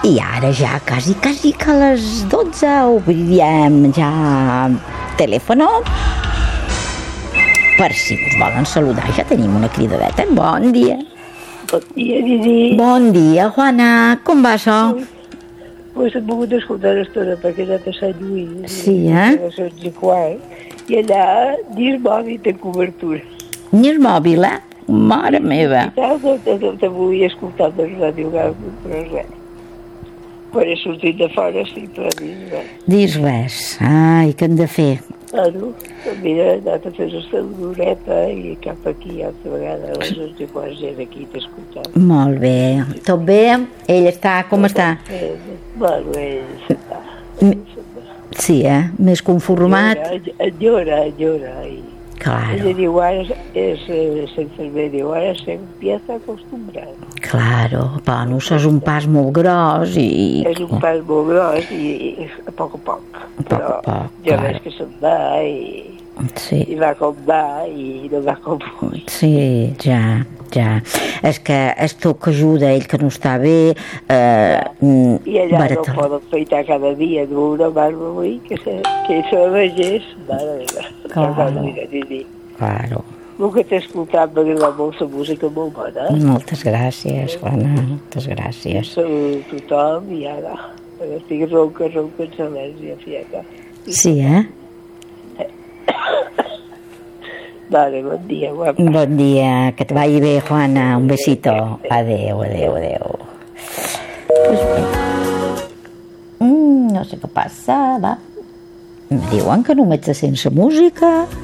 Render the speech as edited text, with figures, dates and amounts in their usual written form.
I ara ja quasi que a les 12 obrirem ja telèfono per si us volen saludar. Ja tenim una cridadeta. Bon dia. Bon dia, Didi. Bon dia, Juana. Com va això? Pues hem pogut escoltar l'estona perquè he anat a Sant Lluís. Sí, A les 11:15. I allà ni el mòbil té cobertura. Ni el mòbil, eh? Mare meva. I tal, te vull escoltar per ràdio, però res. Quan he sortit de fora, sí, però res. Dis res. Ai, què hem de fer? Bueno, mira, he anat a fer l'estadoreta i cap aquí, altra vegada, a les 11:15 ja aquí t'he escoltat. Molt bé. Tot bé? Ell està... Com està? Bueno, ell està. Sí, més conformat. Llora. Claro. Ella diu, ara és enfermer, diu, ara se empieza a acostumbrar. Claro, bueno, això és un pas molt gros i... És un pas molt gros i a poc. Però ja veig que se'n va i va com va i no va com vull. Sí, ja. És que és tot que ajuda ell que no està bé. I allà no poden feitar cada dia d'una barba avui, que se la vegés. Claro. El que t'he escoltat m'ha agradat molt la música molt bona. Moltes gràcies, Juana, moltes gràcies. Salut a tothom i ara estic ronca en silenci, fieta. Sí, Vale, bon dia, guapa. Bon dia, que et vagi bé, Juana, un besito. Adeu. Pues bé. No sé què passa, va. Em diuen que només sense música.